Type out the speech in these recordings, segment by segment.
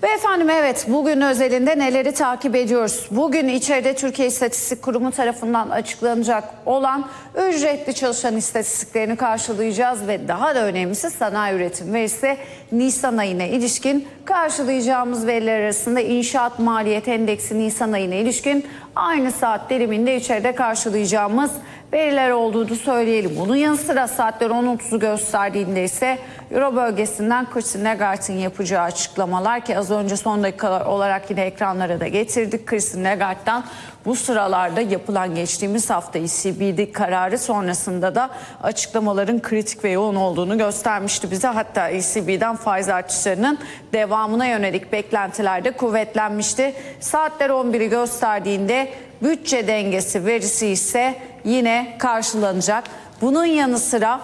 Ve efendim evet, bugün özelinde neleri takip ediyoruz? Bugün içeride Türkiye İstatistik Kurumu tarafından açıklanacak olan ücretli çalışan istatistiklerini karşılayacağız ve daha da önemlisi sanayi üretim verisi Nisan ayına ilişkin karşılayacağımız veriler arasında inşaat maliyet endeksi Nisan ayına ilişkin aynı saat diliminde içeride karşılayacağımız veriler olduğunu söyleyelim. Bunun yanı sıra saatler 10.30'u gösterdiğinde ise Euro bölgesinden Christine Lagarde'ın yapacağı açıklamalar ki az önce son dakikalar olarak yine ekranlara da getirdik. Christine Lagarde'dan bu sıralarda yapılan geçtiğimiz hafta ECB kararı sonrasında da açıklamaların kritik ve yoğun olduğunu göstermişti bize. Hatta ECB'den faiz artışlarının devamına yönelik beklentiler de kuvvetlenmişti. Saatler 11'i gösterdiğinde bütçe dengesi verisi ise yine karşılanacak. Bunun yanı sıra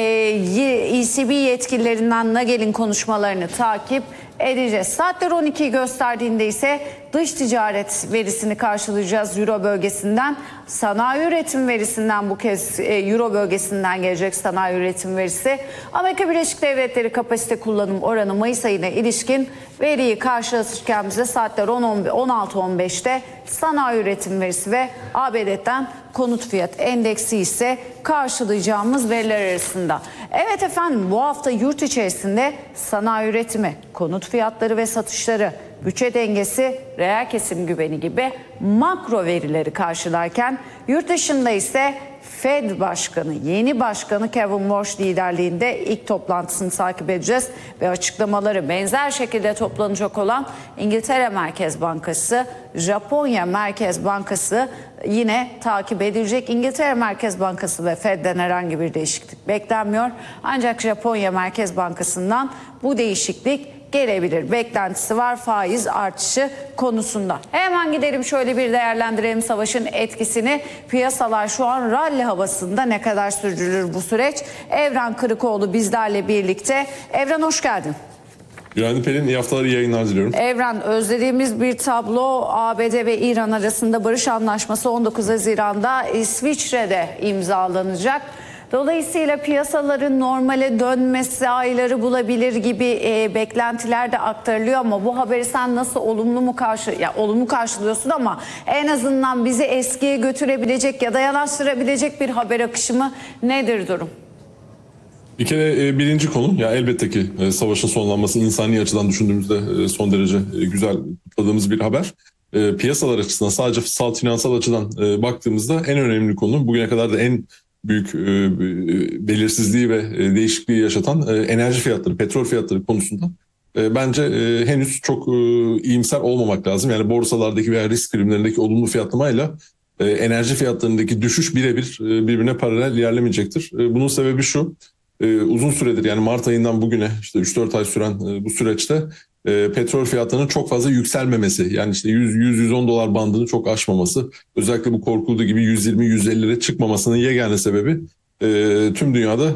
ECB yetkililerinden Nagel'in konuşmalarını takip edeceğiz. Saatler 12'yi gösterdiğinde ise dış ticaret verisini karşılayacağız Euro bölgesinden. Sanayi üretim verisinden bu kez Euro bölgesinden gelecek sanayi üretim verisi. Amerika Birleşik Devletleri kapasite kullanım oranı Mayıs ayına ilişkin veriyi karşılatırken bize saatler 16.15'te sanayi üretim verisi ve ABD'den konut fiyat endeksi ise karşılayacağımız veriler arasında. Evet efendim, bu hafta yurt içerisinde sanayi üretimi, konut fiyatları ve satışları, bütçe dengesi, reel kesim güveni gibi makro verileri karşılarken yurt dışında ise Fed Başkanı, yeni başkanı Kevin Warsh liderliğinde ilk toplantısını takip edeceğiz ve açıklamaları benzer şekilde toplanacak olan İngiltere Merkez Bankası, Japonya Merkez Bankası yine takip edilecek. İngiltere Merkez Bankası ve Fed'den herhangi bir değişiklik beklenmiyor. Ancak Japonya Merkez Bankası'ndan bu değişiklik gelebilir. Beklentisi var faiz artışı konusunda. Hemen gidelim şöyle bir değerlendirelim savaşın etkisini. Piyasalar şu an rally havasında. Ne kadar sürdürülür bu süreç? Evren Kırıkoğlu bizlerle birlikte. Evren hoş geldin. Günaydın Pelin, iyi haftalar, iyi yayınlar diliyorum. Evren, özlediğimiz bir tablo. ABD ve İran arasında barış anlaşması 19 Haziran'da İsviçre'de imzalanacak. Dolayısıyla piyasaların normale dönmesi ayları bulabilir gibi beklentiler de aktarılıyor ama bu haberi sen nasıl olumlu karşılıyorsun ama en azından bizi eskiye götürebilecek ya da yanaştırabilecek bir haber akışı mı, nedir durum? Bir kere birinci konu ya elbette ki savaşın sonlanması insani açıdan düşündüğümüzde son derece güzel kutladığımız bir haber. Piyasalar açısından sadece finansal açıdan baktığımızda en önemli konu bugüne kadar da en büyük belirsizliği ve değişikliği yaşatan enerji fiyatları, petrol fiyatları konusunda bence henüz çok iyimser olmamak lazım. Yani borsalardaki veya risk primlerindeki olumlu fiyatlamayla enerji fiyatlarındaki düşüş birebir birbirine paralel ilerlemeyecektir. Bunun sebebi şu, uzun süredir yani Mart ayından bugüne işte 3-4 ay süren bu süreçte petrol fiyatlarının çok fazla yükselmemesi, yani işte 100-110 dolar bandını çok aşmaması, özellikle bu korkulduğu gibi 120-150'lere çıkmamasının yegane sebebi tüm dünyada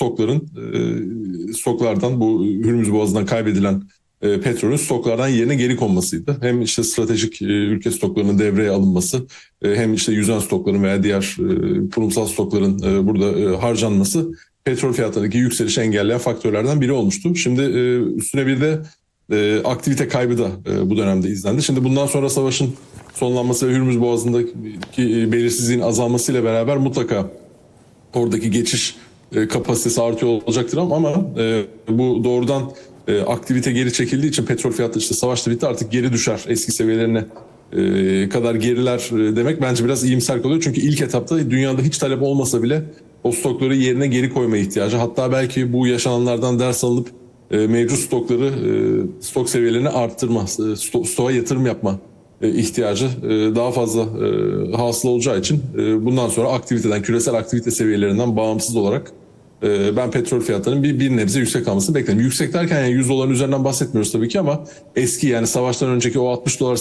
stoklardan bu Hürmüz Boğazı'ndan kaybedilen petrolün stoklardan yerine geri konmasıydı. Hem işte stratejik ülke stoklarının devreye alınması, hem işte yüzen stokların veya diğer kurumsal stokların burada harcanması petrol fiyatlarındaki yükselişi engelleyen faktörlerden biri olmuştu. Şimdi üstüne bir de aktivite kaybı da bu dönemde izlendi. Şimdi bundan sonra savaşın sonlanması ve Hürmüz Boğazı'ndaki belirsizliğin azalmasıyla beraber mutlaka oradaki geçiş kapasitesi artıyor olacaktır ama bu doğrudan aktivite geri çekildiği için petrol fiyatları işte savaşta bitti artık geri düşer eski seviyelerine kadar geriler demek bence biraz iyimser kalıyor. Çünkü ilk etapta dünyada hiç talep olmasa bile o stokları yerine geri koyma ihtiyacı, hatta belki bu yaşananlardan ders alınıp mevcut stokları, stok seviyelerini arttırma, stoğa yatırım yapma ihtiyacı daha fazla hasıl olacağı için bundan sonra aktiviteden, küresel aktivite seviyelerinden bağımsız olarak ben petrol fiyatlarının bir nebze yüksek kalmasını beklerim. Yüksek derken yani 100 doların üzerinden bahsetmiyoruz tabii ki ama eski yani savaştan önceki o 60 dolar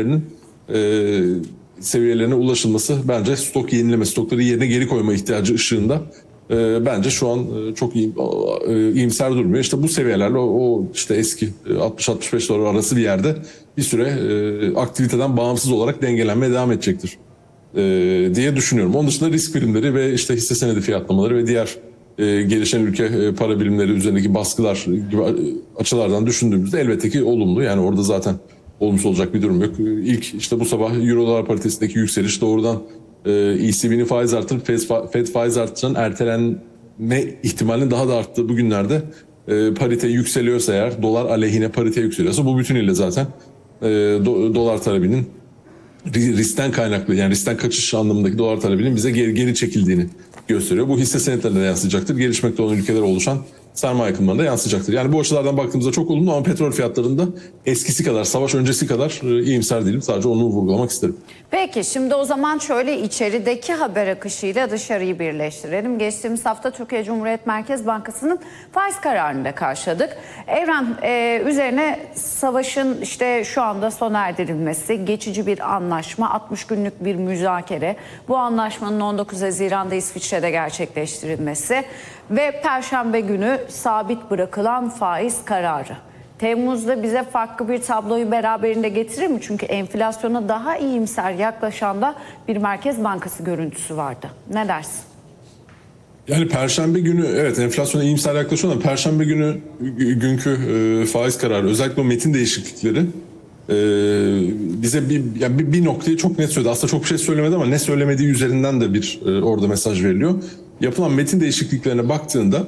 seviyelerine ulaşılması bence stok yenileme, stokları yerine geri koyma ihtiyacı ışığında bence şu an çok iyimser durmuyor. İşte bu seviyelerle o işte eski 60-65 dolar arası bir yerde bir süre aktiviteden bağımsız olarak dengelenmeye devam edecektir diye düşünüyorum. Onun dışında risk primleri ve işte hisse senedi fiyatlamaları ve diğer gelişen ülke para birimleri üzerindeki baskılar gibi açılardan düşündüğümüzde elbette ki olumlu. Yani orada zaten olumsuz olacak bir durum yok. İlk işte bu sabah Euro-Dolar paritesindeki yükseliş doğrudan ECB'nin faiz artırıp Fed faiz artışının ertelenme ihtimalinin daha da arttığı bugünlerde parite yükseliyorsa eğer, dolar aleyhine parite yükseliyorsa bu bütünüyle zaten dolar talebinin riskten kaynaklı, yani riskten kaçış anlamındaki dolar talebinin bize geri çekildiğini gösteriyor. Bu hisse senetlerine de yansıyacaktır. Gelişmekte olan ülkelere oluşan sermaye akımlarına yansıyacaktır. Yani bu açılardan baktığımızda çok olumlu ama petrol fiyatlarında eskisi kadar, savaş öncesi kadar iyimser değilim. Sadece onu vurgulamak isterim. Peki şimdi o zaman şöyle içerideki haber akışıyla dışarıyı birleştirelim. Geçtiğimiz hafta Türkiye Cumhuriyet Merkez Bankası'nın faiz kararını da karşıladık. Evren, üzerine savaşın işte şu anda sona erdirilmesi, geçici bir anlaşma, 60 günlük bir müzakere, bu anlaşmanın 19 Haziran'da İsviçre'de gerçekleştirilmesi ve Perşembe günü sabit bırakılan faiz kararı. Temmuz'da bize farklı bir tabloyu beraberinde getirir mi? Çünkü enflasyona daha iyimser yaklaşan da bir Merkez Bankası görüntüsü vardı. Ne dersin? Yani Perşembe günü evet enflasyona iyimser yaklaşıyor ama Perşembe günü günkü faiz kararı, özellikle o metin değişiklikleri bize bir noktayı çok net söyledi. Aslında çok bir şey söylemedi ama ne söylemediği üzerinden de bir orada mesaj veriliyor. Yapılan metin değişikliklerine baktığında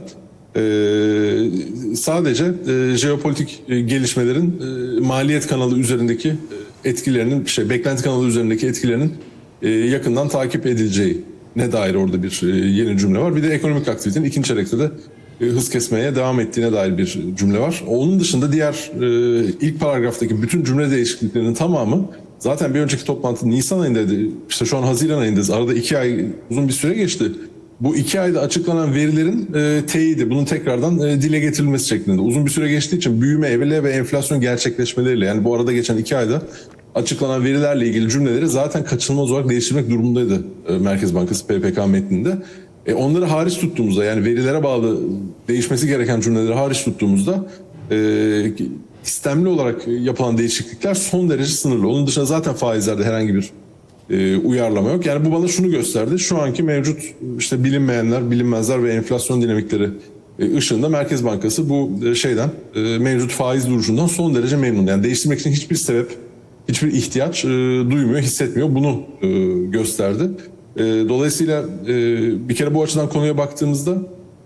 sadece jeopolitik gelişmelerin maliyet kanalı üzerindeki etkilerinin, beklenti kanalı üzerindeki etkilerinin yakından takip edileceğine dair orada bir yeni cümle var. Bir de ekonomik aktivitenin ikinci çeyrekte de hız kesmeye devam ettiğine dair bir cümle var. Onun dışında diğer ilk paragraftaki bütün cümle değişikliklerinin tamamı zaten bir önceki toplantı Nisan ayındaydı. İşte şu an Haziran ayındayız. Arada 2 ay uzun bir süre geçti. Bu 2 ayda açıklanan verilerin teyidi, bunun tekrardan dile getirilmesi şeklinde. Uzun bir süre geçtiği için büyüme evre ve enflasyon gerçekleşmeleriyle, yani bu arada geçen 2 ayda açıklanan verilerle ilgili cümleleri zaten kaçınılmaz olarak değiştirmek durumundaydı Merkez Bankası PPK metninde. Onları hariç tuttuğumuzda, yani verilere bağlı değişmesi gereken cümleleri hariç tuttuğumuzda istemli olarak yapılan değişiklikler son derece sınırlı. Onun dışında zaten faizlerde herhangi bir uyarlama yok. Yani bu bana şunu gösterdi. Şu anki mevcut işte bilinmeyenler, bilinmezler ve enflasyon dinamikleri ışığında Merkez Bankası bu mevcut faiz duruşundan son derece memnun. Yani değiştirmek için hiçbir sebep, hiçbir ihtiyaç duymuyor, hissetmiyor. Bunu gösterdi. Dolayısıyla bir kere bu açıdan konuya baktığımızda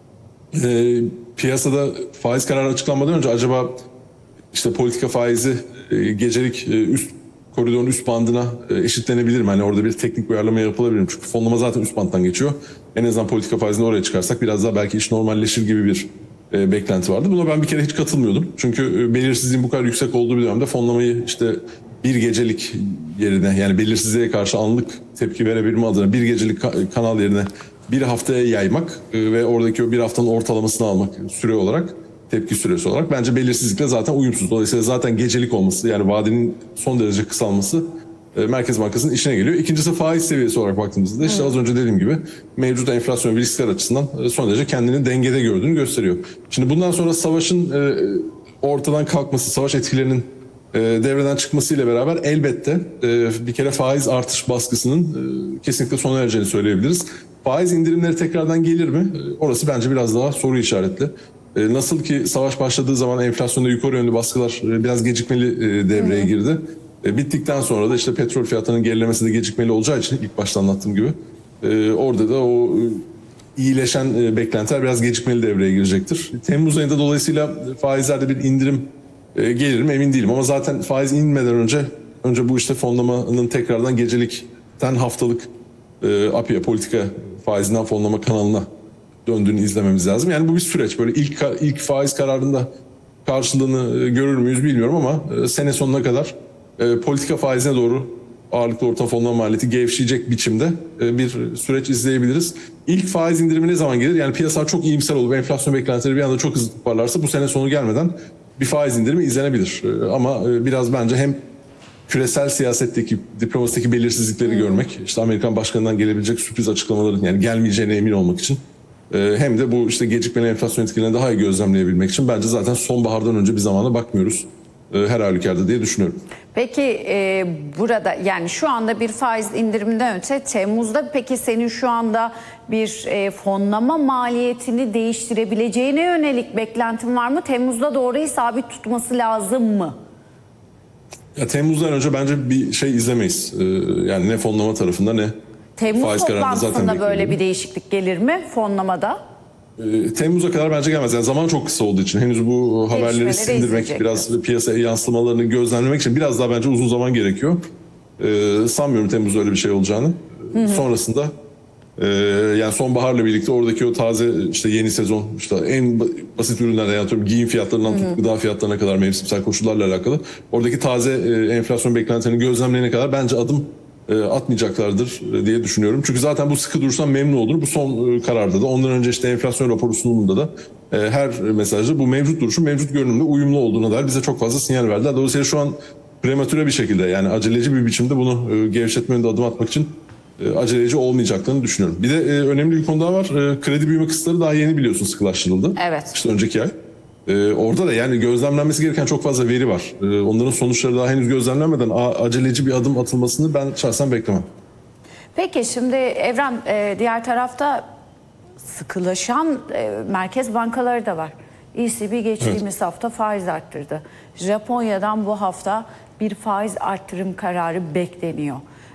piyasada faiz kararı açıklanmadan önce acaba işte politika faizi gecelik koridorun üst bandına eşitlenebilir mi? Hani orada bir teknik uyarlama yapılabilir mi? Çünkü fonlama zaten üst bandtan geçiyor. En azından politika faizini oraya çıkarsak biraz daha belki iş normalleşir gibi bir beklenti vardı. Buna ben bir kere hiç katılmıyordum. Çünkü belirsizliğin bu kadar yüksek olduğu bir dönemde fonlamayı işte bir gecelik yerine, yani belirsizliğe karşı anlık tepki verebilme adına bir gecelik kanal yerine bir haftaya yaymak ve oradaki o bir haftanın ortalamasını almak süre olarak, tepki süresi olarak bence belirsizlikle zaten uyumsuz. Dolayısıyla zaten gecelik olması, yani vadenin son derece kısalması Merkez Bankası'nın işine geliyor. İkincisi faiz seviyesi olarak baktığımızda işte az önce dediğim gibi mevcut enflasyon ve riskler açısından son derece kendini dengede gördüğünü gösteriyor. Şimdi bundan sonra savaşın ortadan kalkması, savaş etkilerinin devreden çıkmasıyla beraber elbette bir kere faiz artış baskısının kesinlikle sona ereceğini söyleyebiliriz. Faiz indirimleri tekrardan gelir mi? Orası bence biraz daha soru işaretli. Nasıl ki savaş başladığı zaman enflasyonda yukarı yönlü baskılar biraz gecikmeli devreye girdi. Bittikten sonra da işte petrol fiyatlarının gerilemesi de gecikmeli olacağı için ilk başta anlattığım gibi orada da o iyileşen beklentiler biraz gecikmeli devreye girecektir. Temmuz ayında dolayısıyla faizlerde bir indirim gelir mi emin değilim ama zaten faiz inmeden önce bu işte fonlamanın tekrardan gecelikten haftalık APİ'ye, politika faizinden fonlama kanalına döndüğünü izlememiz lazım. Yani bu bir süreç. Böyle ilk faiz kararında karşılığını görür müyüz bilmiyorum ama sene sonuna kadar politika faizine doğru ağırlıklı orta fonlama maliyeti gevşeyecek biçimde bir süreç izleyebiliriz. İlk faiz indirimi ne zaman gelir? Yani piyasalar çok iyimser olup enflasyon beklentileri bir anda çok hızlı toparlarsa bu sene sonu gelmeden bir faiz indirimi izlenebilir. Ama biraz bence hem küresel siyasetteki, diplomasideki belirsizlikleri görmek, işte Amerikan başkanından gelebilecek sürpriz açıklamaların yani gelmeyeceğine emin olmak için hem de bu işte gecikmeli enflasyon etkilerini daha iyi gözlemleyebilmek için bence zaten sonbahardan önce bir zamana bakmıyoruz. her halükarda diye düşünüyorum. Peki burada yani şu anda bir faiz indiriminden öte Temmuz'da peki senin şu anda bir fonlama maliyetini değiştirebileceğine yönelik beklentin var mı? Temmuz'da da orayı sabit tutması lazım mı? Ya Temmuz'dan önce bence bir şey izlemeyiz. Yani ne fonlama tarafında ne Temmuz faiz kararında zaten toplantısında böyle bekliyorum. bir değişiklik gelir mi fonlamada? Temmuz'a kadar bence gelmez. Yani zaman çok kısa olduğu için henüz bu haberleri Gelişmeleri sindirmek, izleyecek biraz piyasaya yansımalarını gözlemlemek için biraz daha bence uzun zaman gerekiyor. Sanmıyorum Temmuz'da öyle bir şey olacağını. Sonrasında yani sonbaharla birlikte oradaki o taze işte yeni sezon işte en basit ürünlerden yani giyim fiyatlarından tut gıda fiyatlarına kadar mevsimsel koşullarla alakalı oradaki taze enflasyon beklentilerini gözlemleyene kadar bence adım atmayacaklardır diye düşünüyorum. Çünkü zaten bu sıkı duruştan memnun olur. Bu son kararda da ondan önce işte enflasyon raporu sunumunda da her mesajda bu mevcut duruşun mevcut görünümle uyumlu olduğuna dair bize çok fazla sinyal verdiler. Dolayısıyla şu an prematüre bir şekilde yani aceleci bir biçimde bunu gevşetme yönünde adım atmak için aceleci olmayacaklarını düşünüyorum. Bir de önemli bir konu daha var. Kredi büyüme kısıtları daha yeni biliyorsun sıkılaştırıldı. Evet. İşte önceki ay. Orada da yani gözlemlenmesi gereken çok fazla veri var. Onların sonuçları daha henüz gözlemlenmeden aceleci bir adım atılmasını ben şahsen beklemem. Peki şimdi Evren diğer tarafta sıkılaşan merkez bankaları da var. ECB geçtiğimiz hafta faiz arttırdı. Japonya'dan bu hafta bir faiz arttırım kararı bekleniyor.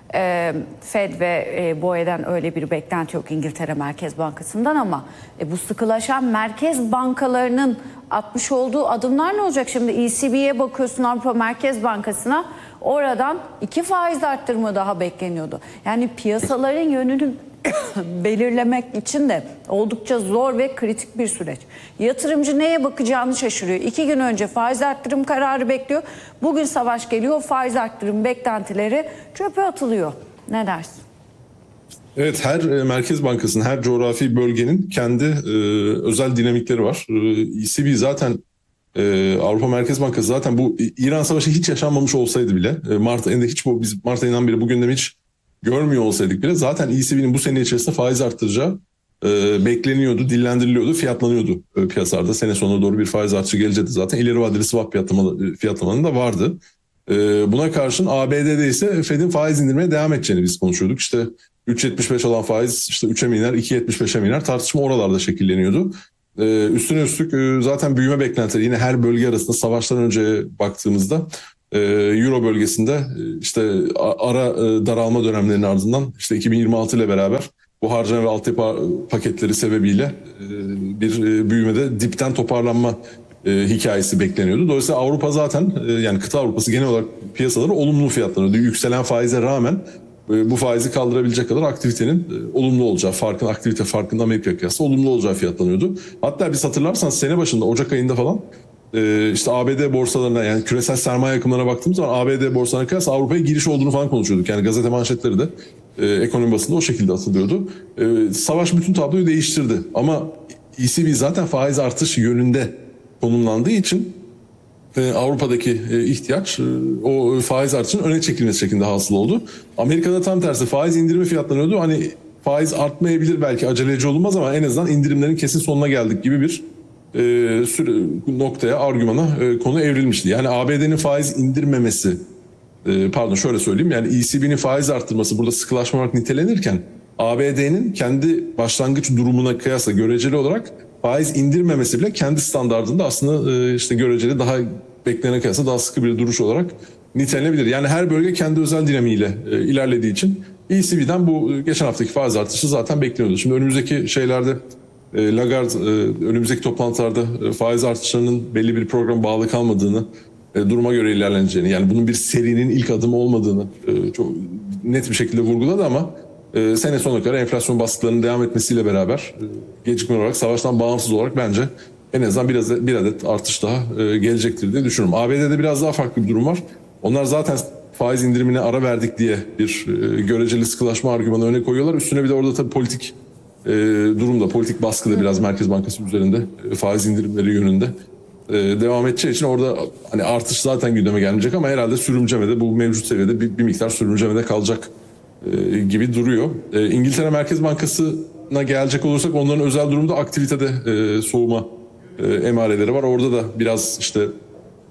Fed ve BOE'den öyle bir beklenti yok İngiltere Merkez Bankası'ndan ama bu sıkılaşan merkez bankalarının atmış olduğu adımlar ne olacak? Şimdi ECB'ye bakıyorsun Avrupa Merkez Bankası'na oradan 2 faiz arttırımı daha bekleniyordu. Yani piyasaların yönünü belirlemek için de oldukça zor ve kritik bir süreç. Yatırımcı neye bakacağını şaşırıyor. 2 gün önce faiz arttırım kararı bekliyor. Bugün savaş geliyor. Faiz arttırım beklentileri çöpe atılıyor. Ne dersin? Evet, her merkez bankasının, her coğrafi bölgenin kendi özel dinamikleri var. ECB zaten Avrupa Merkez Bankası zaten bu İran Savaşı hiç yaşanmamış olsaydı bile Mart ayında biz Mart ayından beri bu gündemi hiç görmüyor olsaydık bile zaten ECB'nin bu sene içerisinde faiz arttıracağı bekleniyordu, dillendiriliyordu, fiyatlanıyordu piyasalarda. Sene sonuna doğru bir faiz artışı gelecekti zaten. İleri vadeli swap fiyatlamanın da vardı. Buna karşın ABD'de ise Fed'in faiz indirmeye devam edeceğini biz konuşuyorduk. İşte 3.75 olan faiz işte 3'e mi iner, 2.75'e mi iner tartışma oralarda şekilleniyordu. Üstüne üstlük zaten büyüme beklentileri yine her bölge arasında savaştan önce baktığımızda Euro bölgesinde işte ara daralma dönemlerinin ardından işte 2026 ile beraber bu harcama ve altyapı paketleri sebebiyle bir büyümede dipten toparlanma hikayesi bekleniyordu. Dolayısıyla Avrupa zaten yani kıta Avrupası genel olarak piyasaları olumlu fiyatlanıyordu. Yükselen faize rağmen bu faizi kaldırabilecek kadar aktivitenin olumlu olacağı, aktivite farkında Amerika kıyasla olumlu olacağı fiyatlanıyordu. Hatta biz hatırlarsanız sene başında Ocak ayında falan işte ABD borsalarına yani küresel sermaye akımlarına baktığımız zaman ABD borsalarına kıyasla Avrupa'ya giriş olduğunu falan konuşuyorduk. Yani gazete manşetleri de ekonomi basında o şekilde atılıyordu. Savaş bütün tabloyu değiştirdi. Ama ECB zaten faiz artış yönünde konumlandığı için Avrupa'daki ihtiyaç o faiz artışının öne çekilmesi şeklinde hasıl oldu. Amerika'da tam tersi faiz indirimi fiyatlanıyordu. Hani faiz artmayabilir belki aceleci olunmaz ama en azından indirimlerin kesin sonuna geldik gibi bir noktaya, argümana konu evrilmişti. Yani ABD'nin faiz indirmemesi, pardon şöyle söyleyeyim yani ECB'nin faiz arttırması burada sıkılaşma olarak nitelenirken ABD'nin kendi başlangıç durumuna kıyasla göreceli olarak faiz indirmemesi bile kendi standardında aslında işte göreceli daha beklenen kıyasla daha sıkı bir duruş olarak nitelenebilir. Yani her bölge kendi özel dinamiğiyle ilerlediği için ECB'den bu geçen haftaki faiz artışı zaten bekleniyordu. Şimdi önümüzdeki şeylerde Lagarde önümüzdeki toplantılarda faiz artışlarının belli bir program bağlı kalmadığını, duruma göre ilerleneceğini yani bunun bir serinin ilk adımı olmadığını çok net bir şekilde vurguladı ama sene sonuna kadar enflasyon baskılarının devam etmesiyle beraber gecikme olarak savaştan bağımsız olarak bence en azından bir adet artış daha gelecektir diye düşünüyorum. ABD'de biraz daha farklı bir durum var. Onlar zaten faiz indirimine ara verdik diye bir göreceli sıkılaşma argümanı öne koyuyorlar. Üstüne bir de orada tabii politik durumda, politik baskı da biraz Merkez Bankası üzerinde faiz indirimleri yönünde devam edeceği için orada hani artış zaten gündeme gelmeyecek ama herhalde sürümcemede bu mevcut seviyede bir miktar sürümcemede kalacak gibi duruyor. İngiltere Merkez Bankası'na gelecek olursak onların özel durumda aktivitede soğuma emareleri var. Orada da biraz işte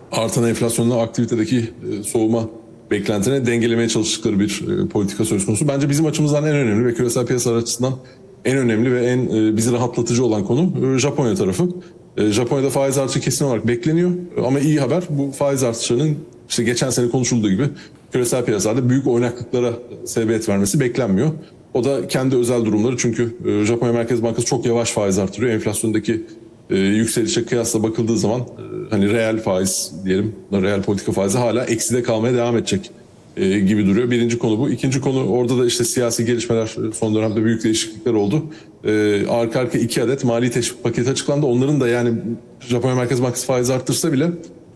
artan enflasyonla aktivitedeki soğuma beklentilerini dengelemeye çalıştıkları bir politika söz konusu. Bence bizim açımızdan en önemli ve küresel piyasalar açısından en önemli ve en bizi rahatlatıcı olan konu Japonya tarafı. Japonya'da faiz artışı kesin olarak bekleniyor ama iyi haber, bu faiz artışlarının işte geçen sene konuşulduğu gibi küresel piyasalarda büyük oynaklıklara sebebiyet vermesi beklenmiyor. O da kendi özel durumları, çünkü Japonya Merkez Bankası çok yavaş faiz artırıyor. Enflasyondaki yükselişe kıyasla bakıldığı zaman hani reel faiz diyelim, reel politika faizi hala ekside kalmaya devam edecek gibi duruyor. Birinci konu bu. İkinci konu, orada da işte siyasi gelişmeler, son dönemde büyük değişiklikler oldu. Arka arka 2 adet mali teşvik paketi açıklandı. Onların da yani Japonya Merkez Bankası faiz arttırsa bile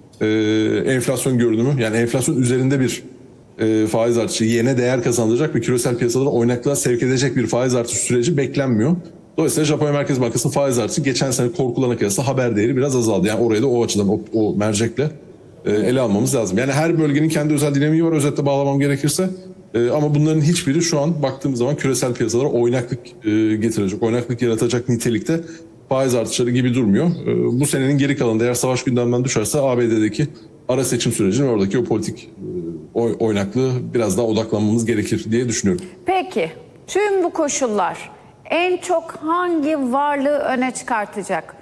enflasyon görünümü, yani enflasyon üzerinde bir faiz artışı, yene değer kazandıracak ve küresel piyasalara oynaklığa sevk edecek bir faiz artışı süreci beklenmiyor. Dolayısıyla Japonya Merkez Bankası'nın faiz artışı geçen sene korkulana kıyasla haber değeri biraz azaldı. Yani orayı da o açıdan o mercekle ele almamız lazım. Yani her bölgenin kendi özel dinamiği var, özetle bağlamam gerekirse. Ama bunların hiçbiri şu an baktığımız zaman küresel piyasalara oynaklık getirecek, oynaklık yaratacak nitelikte faiz artışları gibi durmuyor. Bu senenin geri kalanında eğer savaş gündemden düşerse ABD'deki ara seçim sürecinin oradaki o politik oynaklığı biraz daha odaklanmamız gerekir diye düşünüyorum. Peki tüm bu koşullar en çok hangi varlığı öne çıkartacak?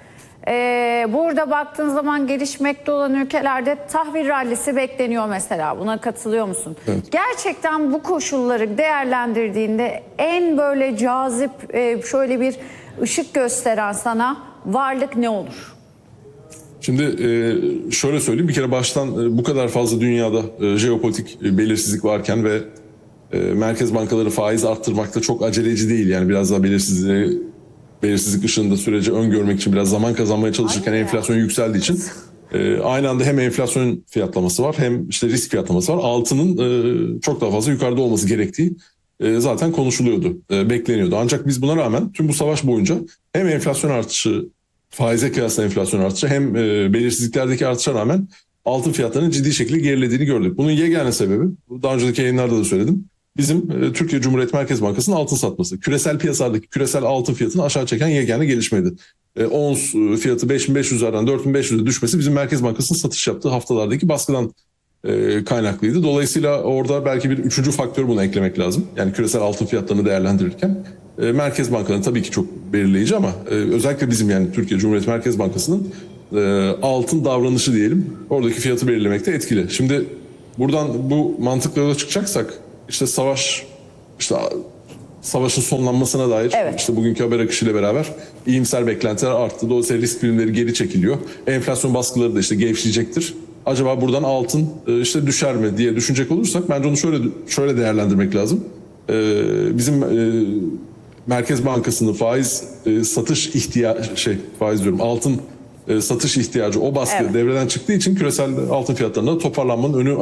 Burada baktığın zaman gelişmekte olan ülkelerde tahvil rallisi bekleniyor mesela. Buna katılıyor musun? Evet. Gerçekten bu koşulları değerlendirdiğinde en böyle cazip, şöyle bir ışık gösteren sana varlık ne olur? Şimdi şöyle söyleyeyim, bir kere baştan bu kadar fazla dünyada jeopolitik belirsizlik varken ve merkez bankaları faiz arttırmakta çok aceleci değil. Yani biraz daha belirsizlik ışığında süreci öngörmek için biraz zaman kazanmaya çalışırken enflasyon yükseldiği için aynı anda hem enflasyon fiyatlaması var hem işte risk fiyatlaması var. Altının çok daha fazla yukarıda olması gerektiği zaten konuşuluyordu, bekleniyordu. Ancak biz buna rağmen tüm bu savaş boyunca hem enflasyon artışı, faize kıyasla enflasyon artışı, hem belirsizliklerdeki artışa rağmen altın fiyatlarının ciddi şekilde gerilediğini gördük. Bunun yegane sebebi, daha önceki yayınlarda da söyledim, bizim Türkiye Cumhuriyet Merkez Bankası'nın altın satması. Küresel piyasalardaki küresel altın fiyatını aşağı çeken yegane gelişmeydi. Ons fiyatı 5.500'lerden 4.500'e düşmesi bizim Merkez Bankası'nın satış yaptığı haftalardaki baskıdan kaynaklıydı. Dolayısıyla orada belki bir üçüncü faktör buna eklemek lazım. Yani küresel altın fiyatlarını değerlendirirken Merkez Bankaları tabii ki çok belirleyici ama özellikle bizim, yani Türkiye Cumhuriyet Merkez Bankası'nın altın davranışı diyelim, oradaki fiyatı belirlemekte etkili. Şimdi buradan bu mantıkla yola çıkacaksak işte savaşın sonlanmasına dair işte bugünkü haber akışıyla beraber iyimser beklentiler arttı. Dolayısıyla risk primleri geri çekiliyor. Enflasyon baskıları da işte gevşeyecektir. Acaba buradan altın işte düşer mi diye düşünecek olursak bence onu şöyle değerlendirmek lazım. Bizim Merkez Bankası'nın altın satış ihtiyacı, o baskı devreden çıktığı için küresel altın fiyatlarında toparlanmanın önü